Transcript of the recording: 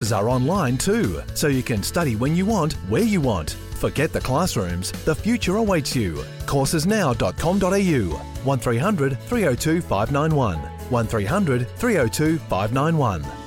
courses are online too, so you can study when you want, where you want. Forget the classrooms. The future awaits you. Coursesnow.com.au 1300 302 591 1300 302 591.